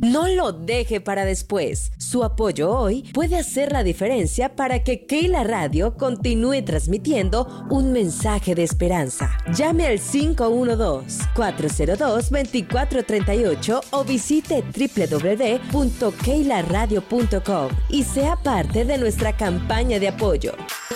No lo deje para después. Su apoyo hoy puede hacer la diferencia para que Keila Radio continúe transmitiendo un mensaje de esperanza. Llame al 512-402-2438 o visite www.keilaradio.com y sea parte de nuestra campaña de apoyo.